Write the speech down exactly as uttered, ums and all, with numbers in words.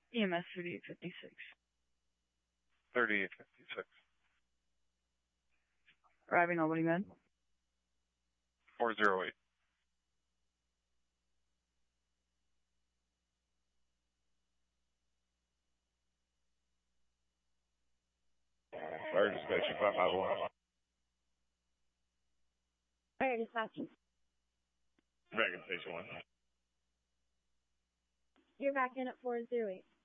E M S thirty-eight fifty-six. thirty-eight fifty-six. Arriving Albany Med. four zero eight. Fire dispatching five five one. Fire dispatching. Back in station one. You're back in at four zero eight.